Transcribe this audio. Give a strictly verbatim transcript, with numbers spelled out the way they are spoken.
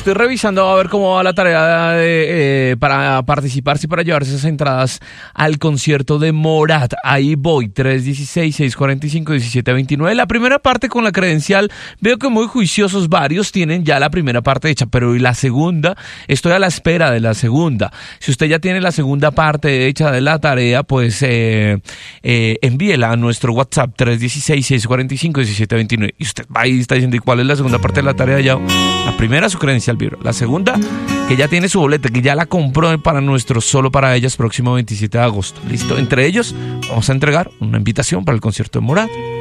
estoy revisando a ver cómo va la tarea de, eh, para participar, sí, para llevarse esas entradas al concierto de Morat. Ahí voy, tres uno seis, seis cuatro cinco, uno siete dos nueve. La primera parte con la credencial, veo que muy juiciosos varios tienen ya la primera parte hecha, pero ¿y la segunda? Estoy a la espera de la segunda. Si usted ya tiene la segunda parte hecha de la tarea, pues eh, eh, envíela a nuestro WhatsApp tres uno seis, seis cuatro cinco, uno siete dos nueve. Y usted va y está diciendo, ¿y cuál es la segunda parte de la tarea ya? La primera, su credencial Vibra. La segunda, que ya tiene su boleta, que ya la compró para nuestro Solo para Ellas próximo veintisiete de agosto. ¿Listo? Entre ellos, vamos a entregar una invitación para el concierto de Morat.